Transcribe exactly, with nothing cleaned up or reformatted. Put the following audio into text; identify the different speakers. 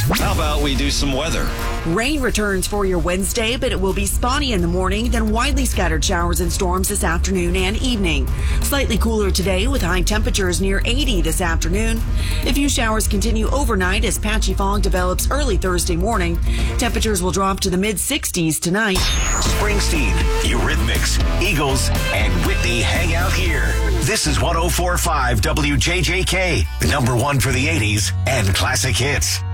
Speaker 1: How about we do some weather?
Speaker 2: Rain returns for your Wednesday, but it will be spotty in the morning, then widely scattered showers and storms this afternoon and evening. Slightly cooler today with high temperatures near eighty this afternoon. A few showers continue overnight as patchy fog develops early Thursday morning. Temperatures will drop to the mid sixties tonight.
Speaker 3: Springsteen, Eurythmics, Eagles, and Whitney hang out here. This is one oh four point five W J J K, the number one for the eighties and classic hits.